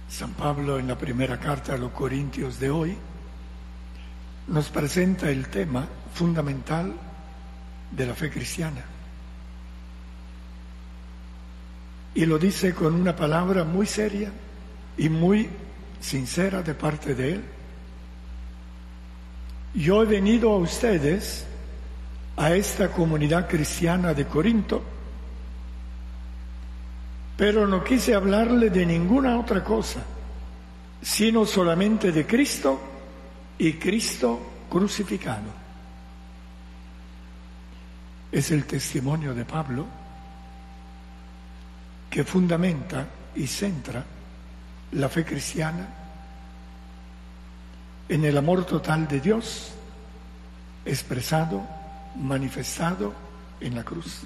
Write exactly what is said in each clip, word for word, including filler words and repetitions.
San Pablo, en la primera carta a los Corintios de hoy, nos presenta el tema fundamental de la fe cristiana. Y lo dice con una palabra muy seria y muy sincera de parte de él. Yo he venido a ustedes, a esta comunidad cristiana de Corinto, pero no quise hablarle de ninguna otra cosa, sino solamente de Cristo y Cristo crucificado. Es el testimonio de Pablo que fundamenta y centra la fe cristiana en el amor total de Dios, expresado, manifestado en la cruz.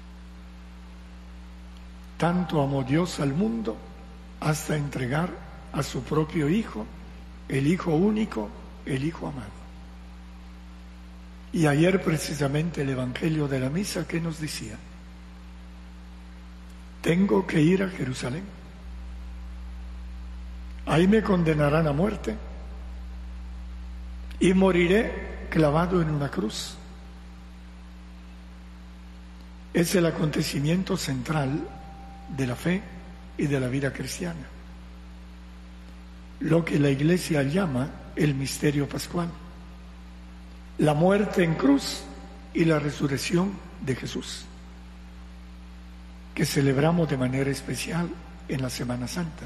Tanto amó Dios al mundo hasta entregar a su propio Hijo, el Hijo único, el Hijo amado. Y ayer precisamente el Evangelio de la Misa, ¿qué nos decía? Tengo que ir a Jerusalén. Ahí me condenarán a muerte y moriré clavado en una cruz. Es el acontecimiento central de la fe y de la vida cristiana, lo que la Iglesia llama el misterio pascual, la muerte en cruz y la resurrección de Jesús, que celebramos de manera especial en la Semana Santa.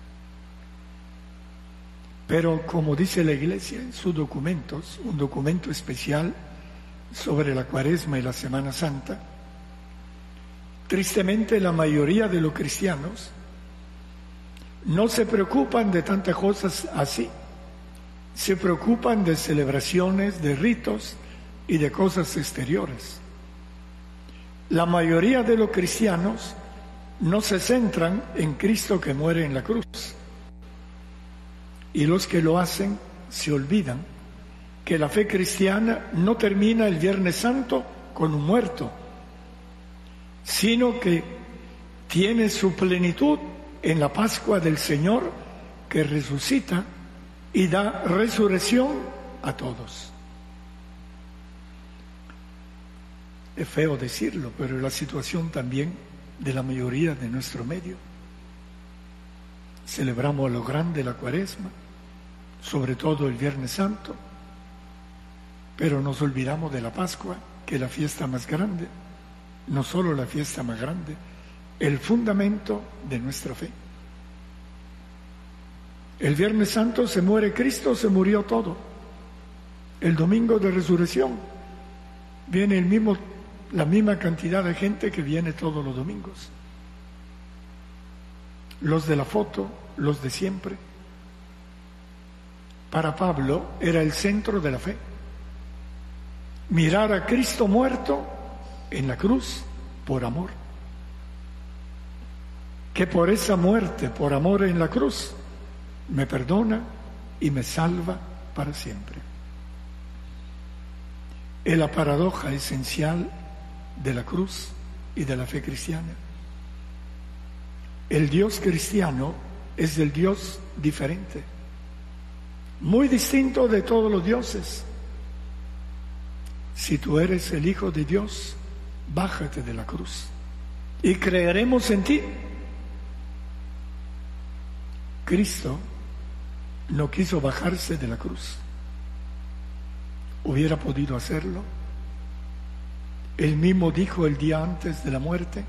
Pero como dice la Iglesia en sus documentos, un documento especial sobre la Cuaresma y la Semana Santa, tristemente la mayoría de los cristianos no se preocupan de tantas cosas así, se preocupan de celebraciones, de ritos y de cosas exteriores. La mayoría de los cristianos no se centran en Cristo que muere en la cruz, y los que lo hacen se olvidan que la fe cristiana no termina el Viernes Santo con un muerto, sino que tiene su plenitud en la Pascua del Señor, que resucita y da resurrección a todos. Es feo decirlo, pero es la situación también de la mayoría de nuestro medio. Celebramos a lo grande la Cuaresma, sobre todo el Viernes Santo, pero nos olvidamos de la Pascua, que es la fiesta más grande. No solo la fiesta más grande, el fundamento de nuestra fe. El Viernes Santo se muere Cristo, se murió todo. El domingo de resurrección viene el mismo, la misma cantidad de gente que viene todos los domingos. Los de la foto, los de siempre. Para Pablo era el centro de la fe. Mirar a Cristo muerto en la cruz por amor, que por esa muerte, por amor en la cruz, me perdona y me salva para siempre. Es la paradoja esencial de la cruz y de la fe cristiana. El Dios cristiano es el Dios diferente, muy distinto de todos los dioses. Si tú eres el Hijo de Dios, bájate de la cruz y creeremos en ti. Cristo no quiso bajarse de la cruz. Hubiera podido hacerlo. Él mismo dijo el día antes de la muerte,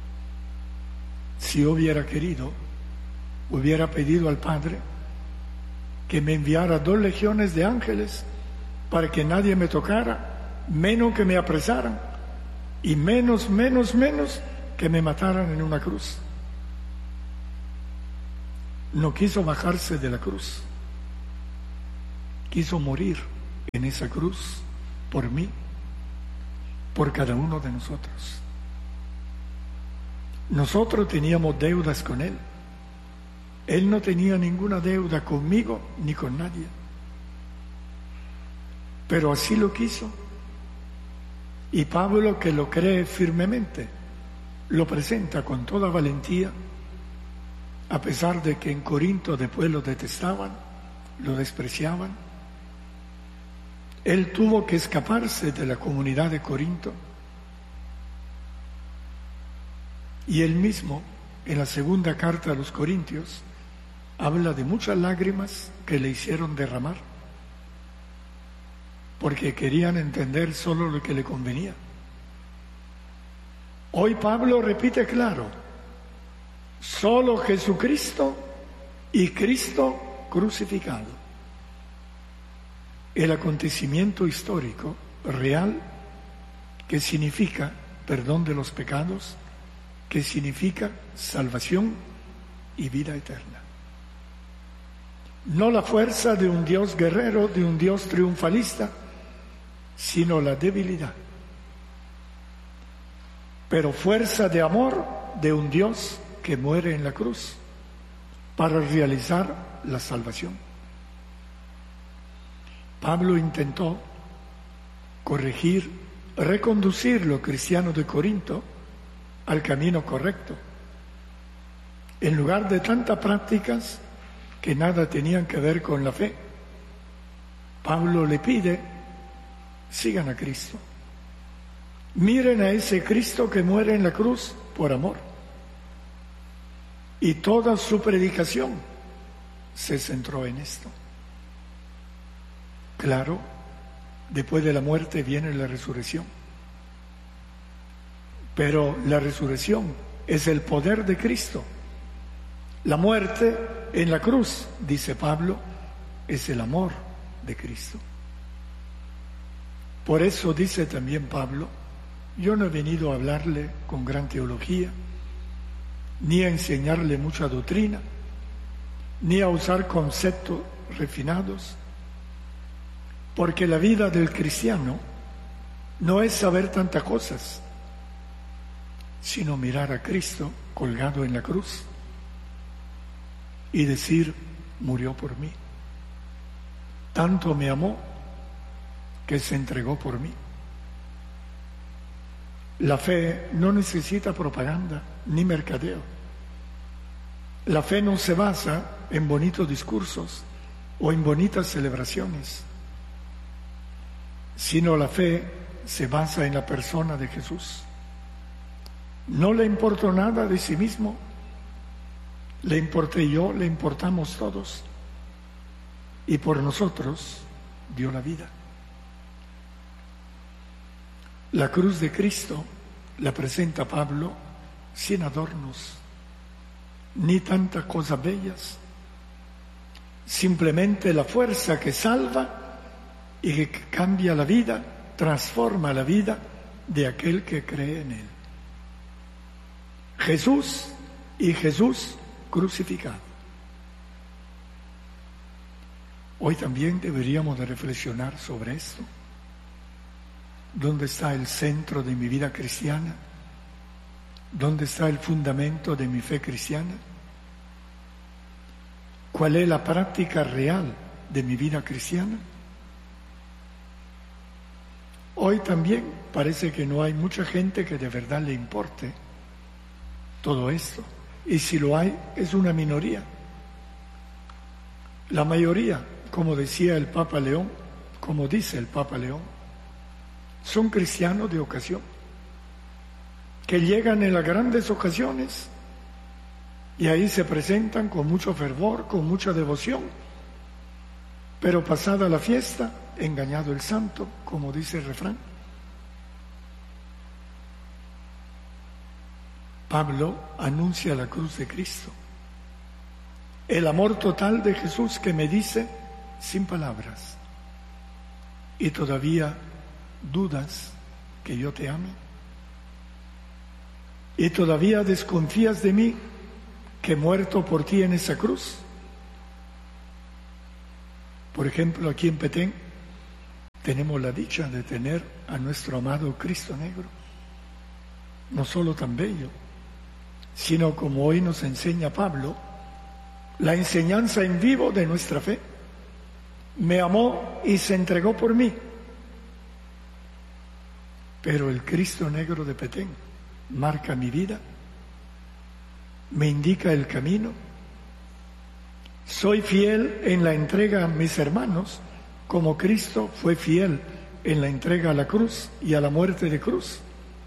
si hubiera querido, hubiera pedido al Padre que me enviara dos legiones de ángeles para que nadie me tocara, menos que me apresaran, y menos, menos, menos que me mataran en una cruz. No quiso bajarse de la cruz, quiso morir en esa cruz por mí, por cada uno de nosotros. Nosotros teníamos deudas con Él. Él no tenía ninguna deuda conmigo ni con nadie. Pero así lo quiso. Y Pablo, que lo cree firmemente, lo presenta con toda valentía a pesar de que en Corinto después lo detestaban, lo despreciaban. Él tuvo que escaparse de la comunidad de Corinto. Y él mismo, en la segunda carta a los Corintios, habla de muchas lágrimas que le hicieron derramar, porque querían entender solo lo que le convenía. Hoy Pablo repite claro, solo Jesucristo y Cristo crucificado. El acontecimiento histórico real que significa perdón de los pecados, que significa salvación y vida eterna. No la fuerza de un Dios guerrero, de un Dios triunfalista, sino la debilidad. Pero fuerza de amor de un Dios que muere en la cruz para realizar la salvación. Pablo intentó corregir, reconducir los cristianos de Corinto al camino correcto, en lugar de tantas prácticas que nada tenían que ver con la fe. Pablo le pide, sigan a Cristo. Miren a ese Cristo que muere en la cruz por amor. Y toda su predicación se centró en esto. Claro, después de la muerte viene la resurrección. Pero la resurrección es el poder de Cristo. La muerte en la cruz, dice Pablo, es el amor de Cristo. Por eso dice también Pablo, yo no he venido a hablarle con gran teología, ni a enseñarle mucha doctrina, ni a usar conceptos refinados, porque la vida del cristiano no es saber tantas cosas, sino mirar a Cristo colgado en la cruz y decir, murió por mí. Tanto me amó que se entregó por mí. La fe no necesita propaganda ni mercadeo. La fe no se basa en bonitos discursos o en bonitas celebraciones, sino la fe se basa en la persona de Jesús. No le importó nada de sí mismo, le importé yo, le importamos todos, y por nosotros dio la vida. La cruz de Cristo la presenta Pablo sin adornos, ni tantas cosas bellas, simplemente la fuerza que salva y que cambia la vida, transforma la vida de aquel que cree en él. Jesús y Jesús crucificado. Hoy también deberíamos de reflexionar sobre esto. ¿Dónde está el centro de mi vida cristiana? ¿Dónde está el fundamento de mi fe cristiana? ¿Cuál es la práctica real de mi vida cristiana? Hoy también parece que no hay mucha gente que de verdad le importe todo esto. Y si lo hay, es una minoría. La mayoría, como decía el Papa León, como dice el Papa León, son cristianos de ocasión, que llegan en las grandes ocasiones y ahí se presentan con mucho fervor, con mucha devoción, pero pasada la fiesta, engañado el santo, como dice el refrán. Pablo anuncia la cruz de Cristo, el amor total de Jesús que me dice sin palabras, y todavía dudas que yo te ame, y todavía desconfías de mí que he muerto por ti en esa cruz. Por ejemplo, aquí en Petén tenemos la dicha de tener a nuestro amado Cristo Negro, no solo tan bello, sino como hoy nos enseña Pablo, la enseñanza en vivo de nuestra fe. Me amó y se entregó por mí. Pero el Cristo Negro de Petén marca mi vida, me indica el camino Soy fiel en la entrega a mis hermanos, como Cristo fue fiel en la entrega a la cruz y a la muerte de cruz.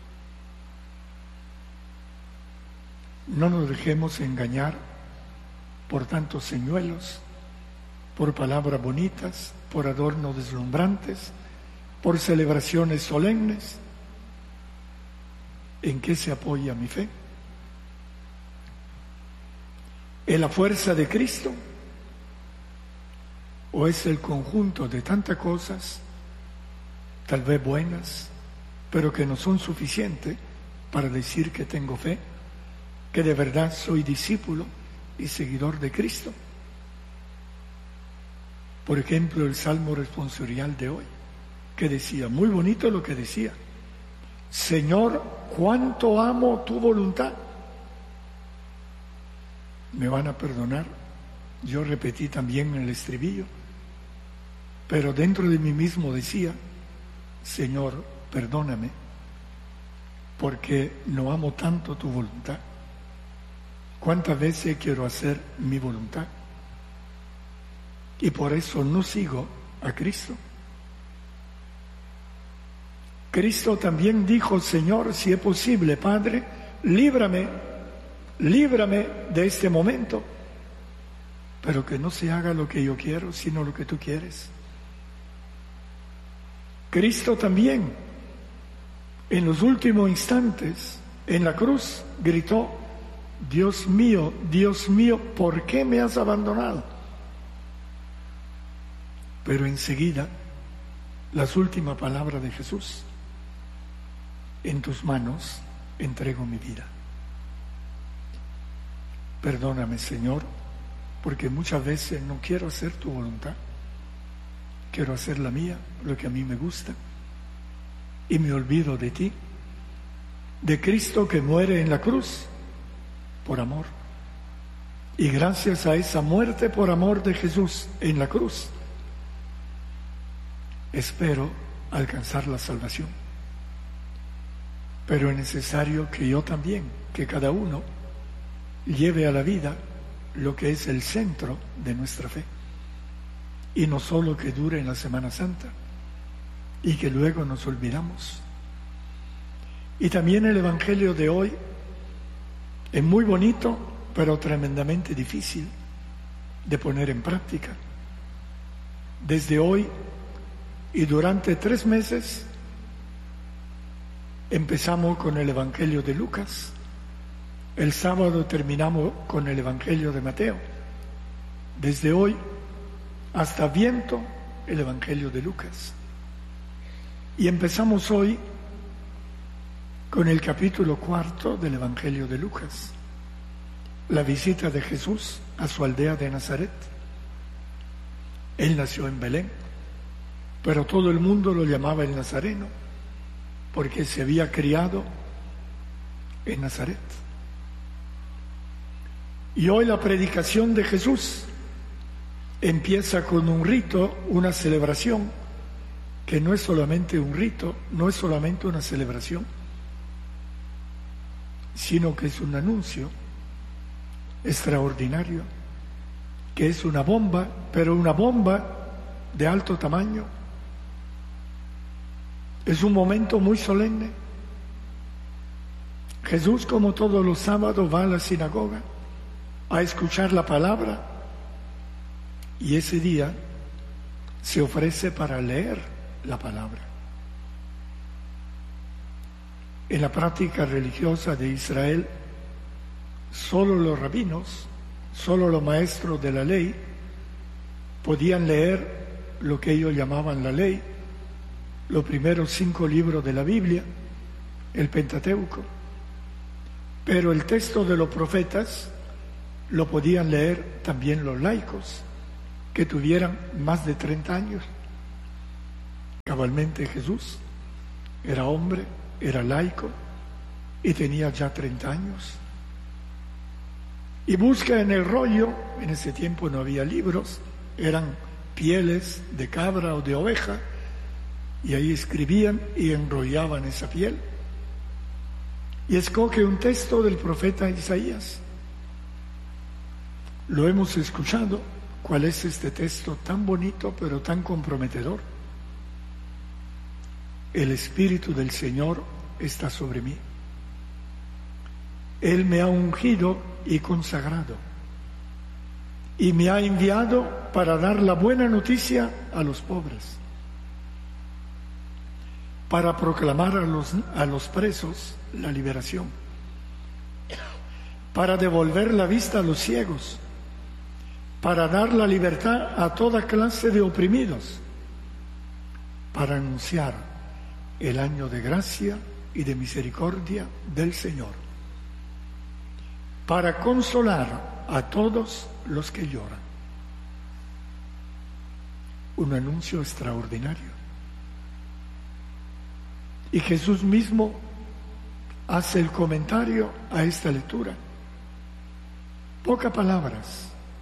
No nos dejemos engañar por tantos señuelos, por palabras bonitas, por adornos deslumbrantes, por celebraciones solemnes. ¿En qué se apoya mi fe? ¿En la fuerza de Cristo? ¿O es el conjunto de tantas cosas, tal vez buenas, pero que no son suficientes para decir que tengo fe, que de verdad soy discípulo y seguidor de Cristo? Por ejemplo, el Salmo responsorial de hoy, que decía, muy bonito lo que decía, Señor, cuánto amo tu voluntad. Me van a perdonar, yo repetí también en el estribillo, pero dentro de mí mismo decía, Señor, perdóname, porque no amo tanto tu voluntad. ¿Cuántas veces quiero hacer mi voluntad? Y por eso no sigo a Cristo. Cristo también dijo, Señor, si es posible, Padre, líbrame, líbrame de este momento, pero que no se haga lo que yo quiero, sino lo que tú quieres. Cristo también, en los últimos instantes, en la cruz, gritó, Dios mío, Dios mío, ¿por qué me has abandonado? Pero enseguida, las últimas palabras de Jesús, en tus manos entrego mi vida. Perdóname, Señor, porque muchas veces no quiero hacer tu voluntad, quiero hacer la mía, lo que a mí me gusta, y me olvido de ti, de Cristo que muere en la cruz por amor. Y gracias a esa muerte por amor de Jesús en la cruz, espero alcanzar la salvación. Pero es necesario que yo también, que cada uno lleve a la vida lo que es el centro de nuestra fe. Y no solo que dure en la Semana Santa y que luego nos olvidamos. Y también el Evangelio de hoy es muy bonito, pero tremendamente difícil de poner en práctica. Desde hoy y durante tres meses empezamos con el Evangelio de Lucas. El sábado terminamos con el Evangelio de Mateo. Desde hoy hasta Viento, el Evangelio de Lucas. Y empezamos hoy con el capítulo cuarto del Evangelio de Lucas, la visita de Jesús a su aldea de Nazaret. Él nació en Belén, pero todo el mundo lo llamaba el Nazareno, porque se había criado en Nazaret. Y hoy la predicación de Jesús empieza con un rito, una celebración, que no es solamente un rito, no es solamente una celebración, sino que es un anuncio extraordinario, que es una bomba, pero una bomba de alto tamaño. Es un momento muy solemne. Jesús, como todos los sábados, va a la sinagoga a escuchar la palabra y ese día se ofrece para leer la palabra. En la práctica religiosa de Israel, solo los rabinos, solo los maestros de la ley, podían leer lo que ellos llamaban la ley, los primeros cinco libros de la Biblia, el Pentateuco. Pero el texto de los profetas lo podían leer también los laicos, que tuvieran más de treinta años. Cabalmente Jesús era hombre, era laico y tenía ya treinta años. Y busca en el rollo, en ese tiempo no había libros, eran pieles de cabra o de oveja, y ahí escribían y enrollaban esa piel. Y escoge un texto del profeta Isaías. Lo hemos escuchado. ¿Cuál es este texto tan bonito pero tan comprometedor? El Espíritu del Señor está sobre mí. Él me ha ungido y consagrado y me ha enviado para dar la buena noticia a los pobres, para proclamar a los, a los presos la liberación, para devolver la vista a los ciegos, para dar la libertad a toda clase de oprimidos, para anunciar el año de gracia y de misericordia del Señor, para consolar a todos los que lloran. Un anuncio extraordinario. Y Jesús mismo hace el comentario a esta lectura. Pocas palabras.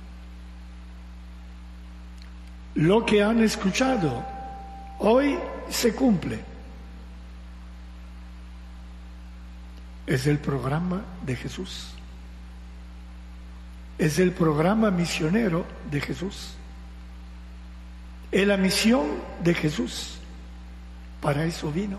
Lo que han escuchado hoy se cumple. Es el programa de Jesús. Es el programa misionero de Jesús. Es la misión de Jesús. Para eso vino.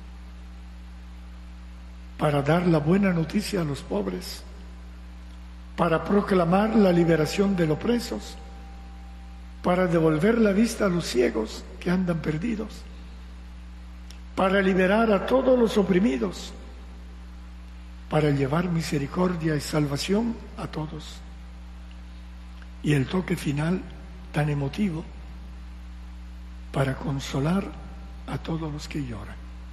Para dar la buena noticia a los pobres. Para proclamar la liberación de los presos. Para devolver la vista a los ciegos que andan perdidos. Para liberar a todos los oprimidos. Para llevar misericordia y salvación a todos. Y el toque final tan emotivo, para consolar a todos los que lloran.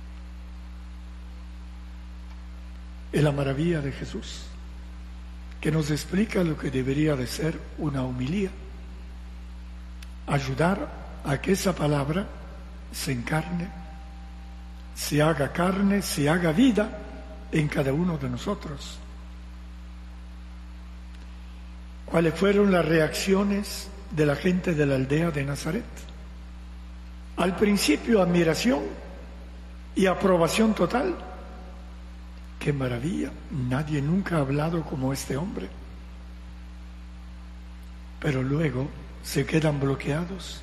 Es la maravilla de Jesús, que nos explica lo que debería de ser una homilía. Ayudar a que esa palabra se encarne, se haga carne, se haga vida en cada uno de nosotros. ¿Cuáles fueron las reacciones de la gente de la aldea de Nazaret? Al principio, admiración y aprobación total. ¡Qué maravilla! Nadie nunca ha hablado como este hombre. Pero luego se quedan bloqueados,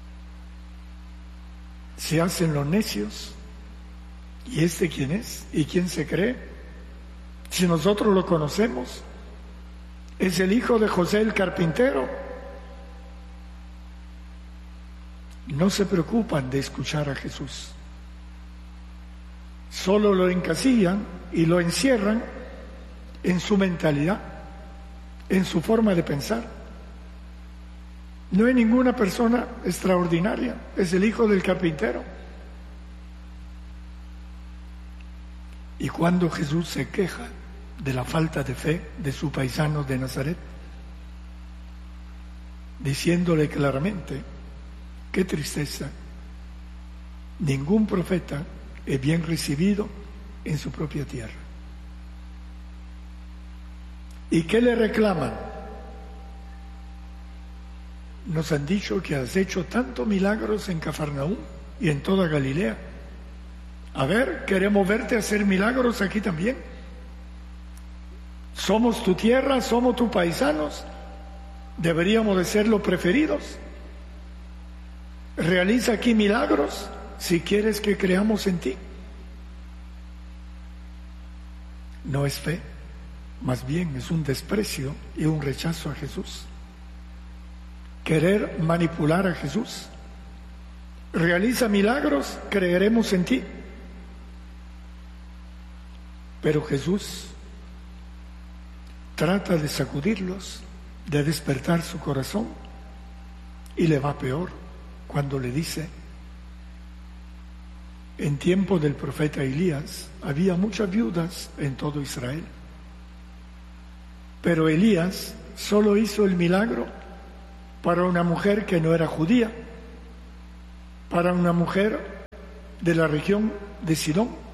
se hacen los necios. ¿Y este quién es? ¿Y quién se cree? Si nosotros lo conocemos. Es el hijo de José el carpintero. No se preocupan de escuchar a Jesús. Solo lo encasillan y lo encierran en su mentalidad, en su forma de pensar. No hay ninguna persona extraordinaria, es el hijo del carpintero. Y cuando Jesús se queja de la falta de fe de su paisano de Nazaret, diciéndole claramente, qué tristeza, ningún profeta es bien recibido en su propia tierra. ¿Y qué le reclaman? Nos han dicho que has hecho tantos milagros en Cafarnaúm y en toda Galilea. A ver, queremos verte hacer milagros aquí también. Somos tu tierra, somos tus paisanos, deberíamos de ser los preferidos. Realiza aquí milagros si quieres que creamos en ti. No es fe, más bien es un desprecio y un rechazo a Jesús. Querer manipular a Jesús. Realiza milagros, creeremos en ti. Pero Jesús trata de sacudirlos, de despertar su corazón, y le va peor cuando le dice, en tiempo del profeta Elías había muchas viudas en todo Israel, pero Elías solo hizo el milagro para una mujer que no era judía, para una mujer de la región de Sidón.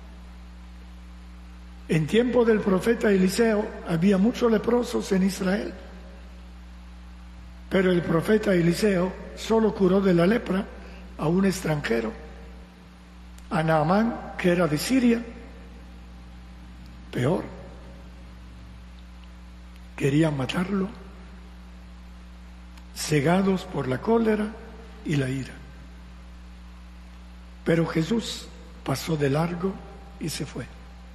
En tiempo del profeta Eliseo había muchos leprosos en Israel, pero el profeta Eliseo solo curó de la lepra a un extranjero, a Naamán, que era de Siria. Peor, querían matarlo cegados por la cólera y la ira. Pero Jesús pasó de largo y se fue,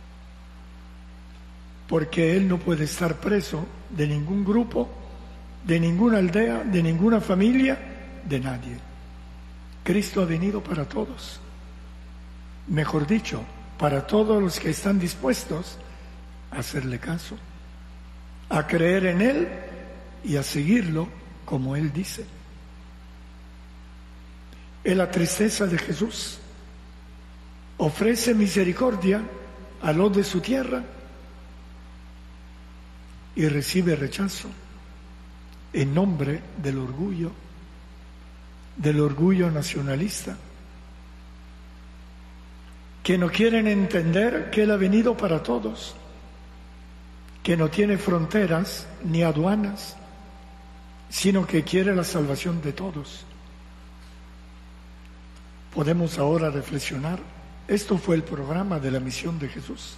porque Él no puede estar preso de ningún grupo, de ninguna aldea, de ninguna familia, de nadie. Cristo ha venido para todos, mejor dicho, para todos los que están dispuestos a hacerle caso, a creer en Él y a seguirlo como Él dice. En la tristeza de Jesús ofrece misericordia a los de su tierra y recibe rechazo en nombre del orgullo, del orgullo nacionalista, que no quieren entender que Él ha venido para todos, que no tiene fronteras ni aduanas, sino que quiere la salvación de todos. Podemos ahora reflexionar. Esto fue el programa de la misión de Jesús.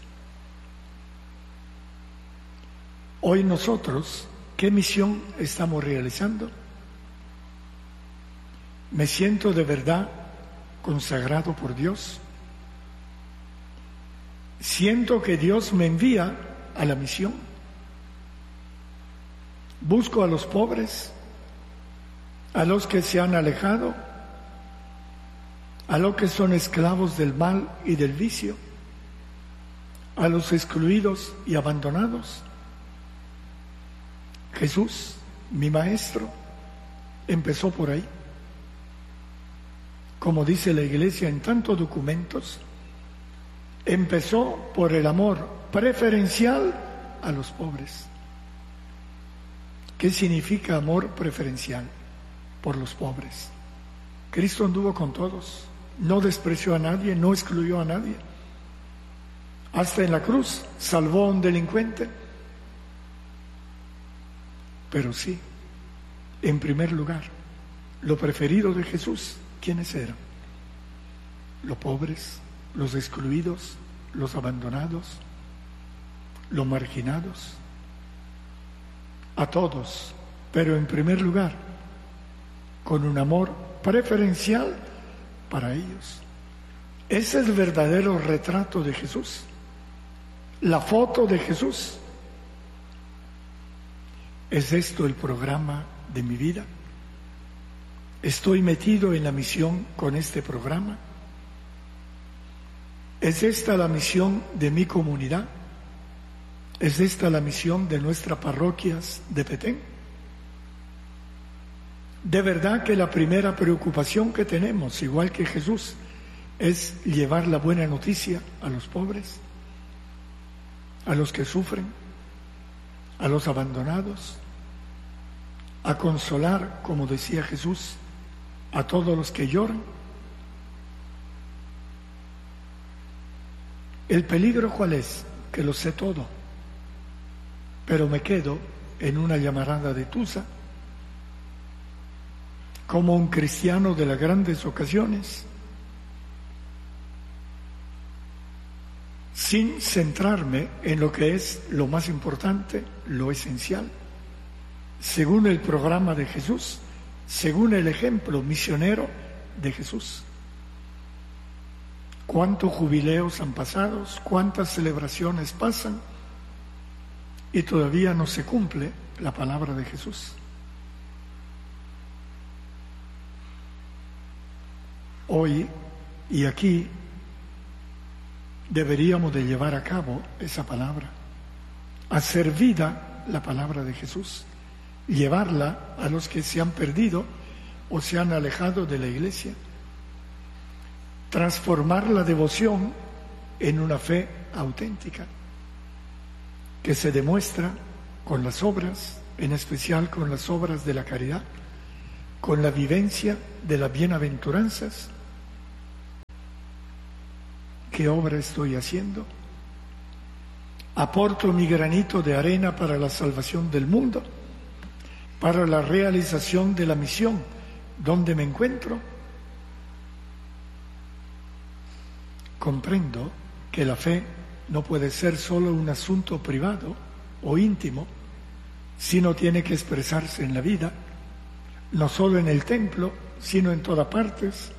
Hoy nosotros, ¿qué misión estamos realizando? ¿Me siento de verdad consagrado por Dios? ¿Siento que Dios me envía a la misión? ¿Busco a los pobres, a los que se han alejado, a los que son esclavos del mal y del vicio, a los excluidos y abandonados? Jesús, mi maestro, empezó por ahí. Como dice la Iglesia en tantos documentos, empezó por el amor preferencial a los pobres. ¿Qué significa amor preferencial por los pobres? Cristo anduvo con todos, no despreció a nadie, no excluyó a nadie. Hasta en la cruz salvó a un delincuente. Pero sí, en primer lugar, lo preferido de Jesús, ¿quiénes eran? Los pobres, los excluidos, los abandonados, los marginados. A todos, pero en primer lugar, con un amor preferencial para ellos. Ese es el verdadero retrato de Jesús, la foto de Jesús. ¿Es esto el programa de mi vida? ¿Estoy metido en la misión con este programa? ¿Es esta la misión de mi comunidad? ¿Es esta la misión de nuestras parroquias de Petén? De verdad que la primera preocupación que tenemos, igual que Jesús, es llevar la buena noticia a los pobres, a los que sufren, a los abandonados, a consolar, como decía Jesús, a todos los que lloran. ¿El peligro cuál es? Que lo sé todo, pero me quedo en una llamarada de tusa, como un cristiano de las grandes ocasiones, sin centrarme en lo que es lo más importante, lo esencial, según el programa de Jesús, según el ejemplo misionero de Jesús. ¿Cuántos jubileos han pasado? ¿Cuántas celebraciones pasan? Y todavía no se cumple la palabra de Jesús. Hoy y aquí deberíamos de llevar a cabo esa palabra, hacer vida la palabra de Jesús, llevarla a los que se han perdido o se han alejado de la Iglesia, transformar la devoción en una fe auténtica, que se demuestra con las obras, en especial con las obras de la caridad, con la vivencia de las bienaventuranzas. ¿Qué obra estoy haciendo? ¿Aporto mi granito de arena para la salvación del mundo, para la realización de la misión donde me encuentro? Comprendo que la fe no puede ser solo un asunto privado o íntimo, sino tiene que expresarse en la vida, no solo en el templo, sino en todas partes,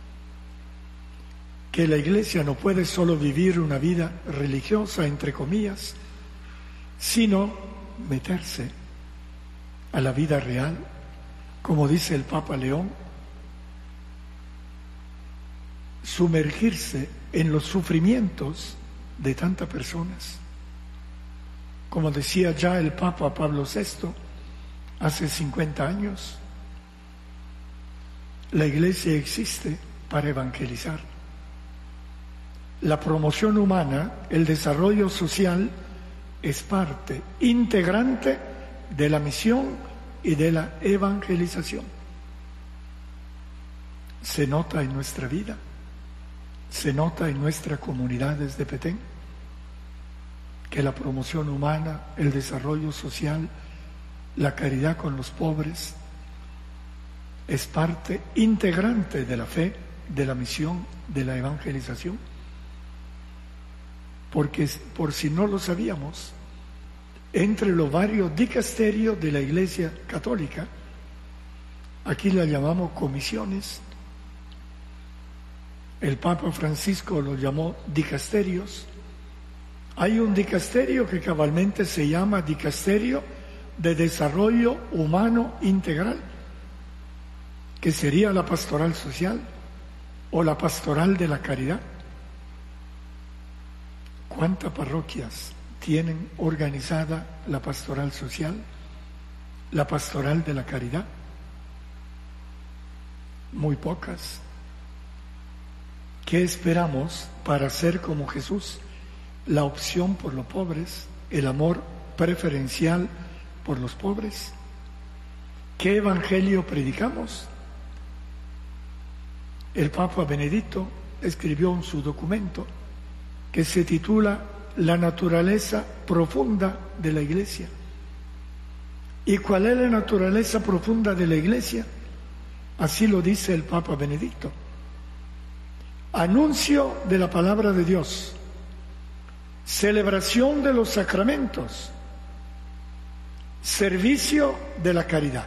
que la Iglesia no puede solo vivir una vida religiosa, entre comillas, sino meterse a la vida real, como dice el Papa León, sumergirse en los sufrimientos de tantas personas. Como decía ya el Papa Pablo sexto, hace cincuenta años, la Iglesia existe para evangelizar. La promoción humana, el desarrollo social, es parte integrante de la misión y de la evangelización. Se nota en nuestra vida, se nota en nuestras comunidades de Petén, que la promoción humana, el desarrollo social, la caridad con los pobres, es parte integrante de la fe, de la misión, de la evangelización. Porque, por si no lo sabíamos, entre los varios dicasterios de la Iglesia Católica, aquí la llamamos comisiones, el Papa Francisco lo llamó dicasterios, hay un dicasterio que cabalmente se llama Dicasterio de Desarrollo Humano Integral, que sería la pastoral social o la pastoral de la caridad. ¿Cuántas parroquias tienen organizada la pastoral social, la pastoral de la caridad? Muy pocas. ¿Qué esperamos para ser como Jesús? La opción por los pobres, el amor preferencial por los pobres. ¿Qué evangelio predicamos? El Papa Benedicto escribió en su documento que se titula La naturaleza profunda de la Iglesia. ¿Y cuál es la naturaleza profunda de la Iglesia? Así lo dice el Papa Benedicto. Anuncio de la palabra de Dios, celebración de los sacramentos, servicio de la caridad.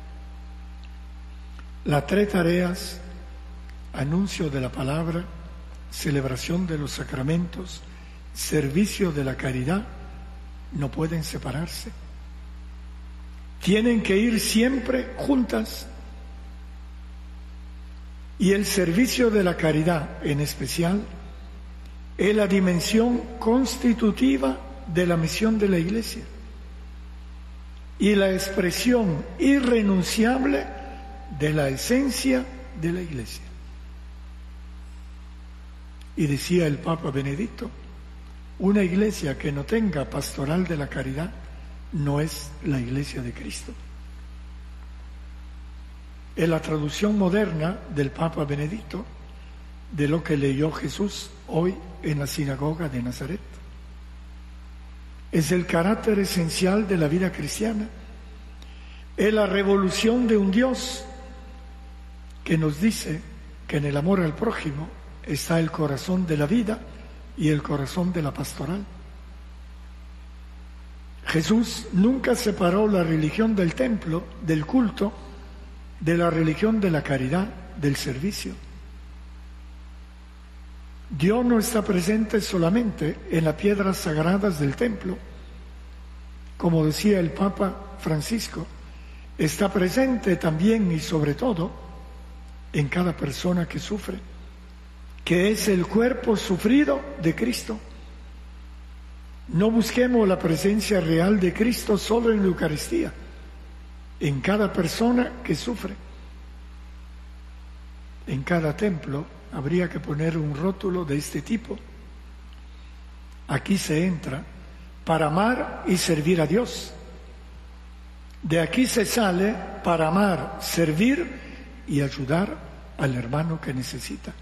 Las tres tareas, anuncio de la palabra, celebración de los sacramentos, servicio de la caridad, no pueden separarse. Tienen que ir siempre juntas. Y el servicio de la caridad, en especial, es la dimensión constitutiva de la misión de la Iglesia y la expresión irrenunciable de la esencia de la Iglesia. Y decía el Papa Benedicto, una iglesia que no tenga pastoral de la caridad no es la Iglesia de Cristo. Es la traducción moderna del Papa Benedicto de lo que leyó Jesús hoy en la sinagoga de Nazaret. Es el carácter esencial de la vida cristiana. Es la revolución de un Dios que nos dice que en el amor al prójimo está el corazón de la vida y el corazón de la pastoral. Jesús nunca separó la religión del templo, del culto, de la religión de la caridad, del servicio. Dios no está presente solamente en las piedras sagradas del templo, como decía el Papa Francisco, está presente también y sobre todo en cada persona que sufre, que es el cuerpo sufrido de Cristo. No busquemos la presencia real de Cristo solo en la Eucaristía, en cada persona que sufre. En cada templo habría que poner un rótulo de este tipo. Aquí se entra para amar y servir a Dios. De aquí se sale para amar, servir y ayudar al hermano que necesita.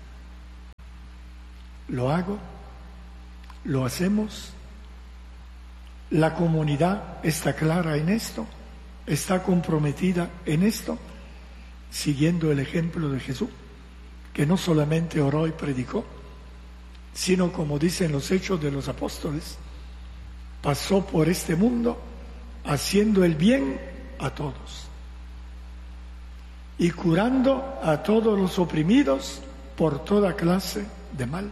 ¿Lo hago? ¿Lo hacemos? ¿La comunidad está clara en esto? ¿Está comprometida en esto? Siguiendo el ejemplo de Jesús, que no solamente oró y predicó, sino, como dicen los Hechos de los Apóstoles, pasó por este mundo haciendo el bien a todos. y curando a todos los oprimidos por toda clase de mal.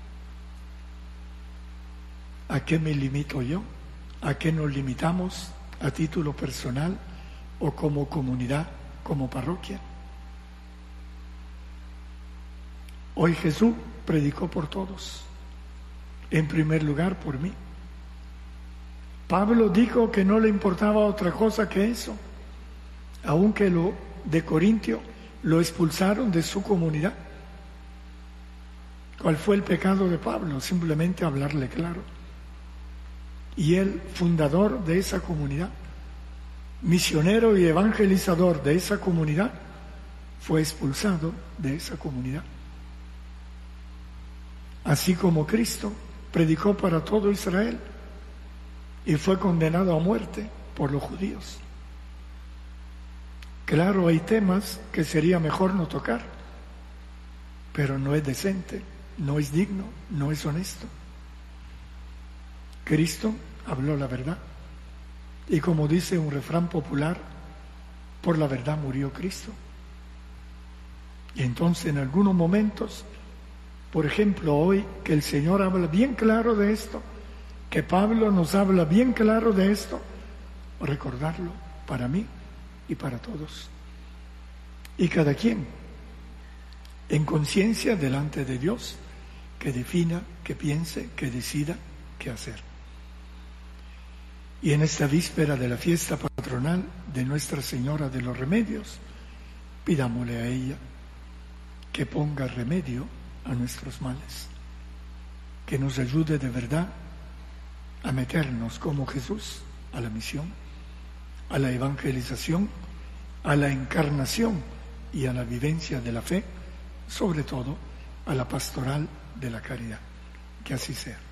¿A qué me limito yo? ¿A qué nos limitamos a título personal o como comunidad, como parroquia? Hoy Jesús predicó por todos, en primer lugar por mí. Pablo dijo que no le importaba otra cosa que eso, aunque lo de Corintio lo expulsaron de su comunidad. ¿Cuál fue el pecado de Pablo? Simplemente hablarle claro. Y él, fundador de esa comunidad, misionero y evangelizador de esa comunidad, fue expulsado de esa comunidad. Así como Cristo predicó para todo Israel y fue condenado a muerte por los judíos. Claro, hay temas que sería mejor no tocar, pero no es decente, no es digno, no es honesto. Cristo habló la verdad y, como dice un refrán popular, por la verdad murió Cristo. Y entonces en algunos momentos, por ejemplo hoy, que el Señor habla bien claro de esto, que Pablo nos habla bien claro de esto, recordarlo para mí y para todos. Y cada quien, en conciencia delante de Dios, que defina, que piense, que decida qué hacer. Y en esta víspera de la fiesta patronal de Nuestra Señora de los Remedios, pidámosle a ella que ponga remedio a nuestros males, que nos ayude de verdad a meternos como Jesús a la misión, a la evangelización, a la encarnación y a la vivencia de la fe, sobre todo a la pastoral de la caridad. Que así sea.